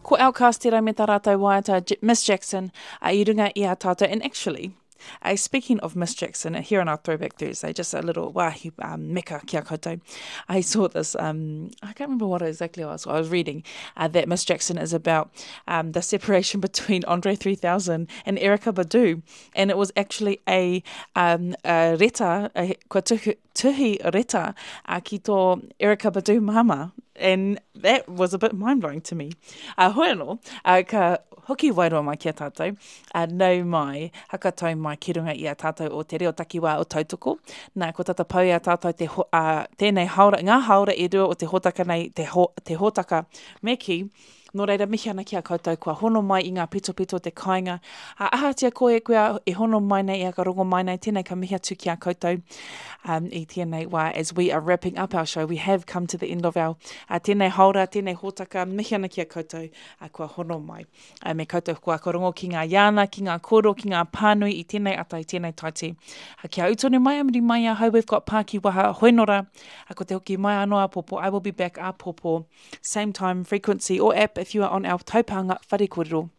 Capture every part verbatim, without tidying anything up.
Ko Outcast te rau me tā rātou waiata, J- Miss Jackson, uh, i runga i a tātou. And actually, uh, speaking of Miss Jackson, uh, here on our Throwback Thursday, just a little wahi um, meka kia koutou. I saw this, um, I can't remember what exactly it was, I was reading, uh, that Miss Jackson is about um, the separation between Andre three thousand and Erykah Badu. And it was actually a, um, a reta, a, kua tuhi, tuhi reta, uh, ki tō Erykah Badu mama. And that was a bit mind-blowing to me. Uh, hoi anō, uh, ka hoki wairua mai ki a tātou, uh, nau mai, hakatau mai ki runga i a tātou o te reo takiwā o tautoko. Nā, ko tata pau i a tātou te, ho, uh, tēnei haura, ngā haura e rua o te hotaka nei, te, ho, te hotaka me ki. Nō reira, mihi ana ki a koutou, kua hono mai i ngā pito pito te kāinga. Uh, ahatia koe koe e hono mai nei, e ka rongo mai nei, tēnei ka mihi atu ki a koutou. Um, I tēnei wā, as we are wrapping up our show, we have come to the end of our uh, tēnei haura, tēnei hōtaka, mihi ana ki a koutou, uh, kua hono mai. Uh, me koutou kua korongo ki ngā iana, ki ngā koro, ki ngā pānui, i tēnei atai, tēnei taiti. Uh, kia utone mai, amiri mai a hau, we've got Pāki Waha Hoenora, uh, ko te hoki mai anō a popo, I will be back a popo, same time, frequency, or app, if you are on our taupanga whare kōrero.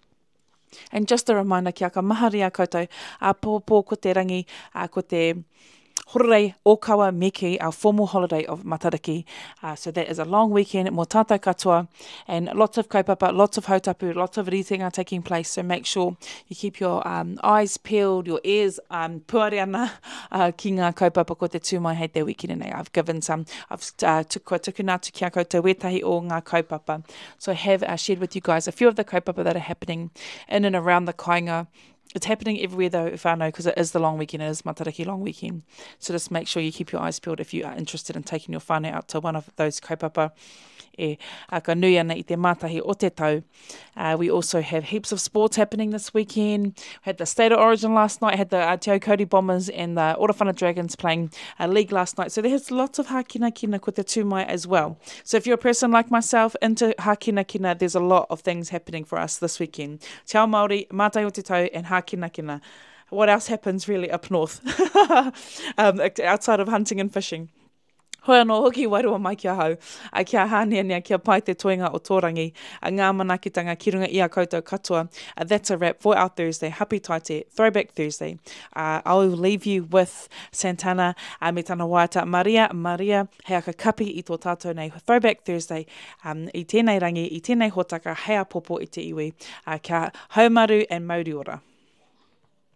And just a reminder, kia ka mahari a koutou, a pōpō ko te rangi, a ko te hororei Ōkawa Meki, our formal holiday of Matariki. Uh, so that is a long weekend, mō tātou katoa, and lots of kaupapa, lots of hautapu, lots of ritenga taking place. So make sure you keep your um, eyes peeled, your ears um, puare ana uh, ki ngā kaupapa ko te tūmai hei te weekend nei. I've given some, I've uh, tukua tukunatu ki a koutou wetahi o ngā kaupapa. So I have uh, shared with you guys a few of the kaupapa that are happening in and around the kāinga. It's happening everywhere though, if I know, because it is the long weekend, it is Matariki long weekend. So just make sure you keep your eyes peeled if you are interested in taking your whānau out to one of those kaupapa. E a ka nui ana i te mātahi o te tau. Uh, we also have heaps of sports happening this weekend. We had the State of Origin last night, had the uh, Te Aukori Bombers and the Orowhana Dragons playing a league last night. So there's lots of hākina kina ko te tūmai as well. So if you're a person like myself into hākina kina, there's a lot of things happening for us this weekend. Te ao Māori, mātai o te tau, and hākina kina. What else happens really up north? um, outside of hunting and fishing? Hoi anō, hoki wairua mai kia hau, a kia hānea nea kia pai te toenga o tōrangi, a ngā manakitanga ki runga i a koutou katoa. Uh, that's a wrap for our Thursday, Happy Taite, Throwback Thursday. Uh, I will leave you with Santana, uh, me tana waiata, Maria, Maria, hei aka kapi i tō tātou nei Throwback Thursday, um, i tēnei rangi, i tēnei hōtaka, hei a popo i te iwi, uh, kia haumaru and mauri ora.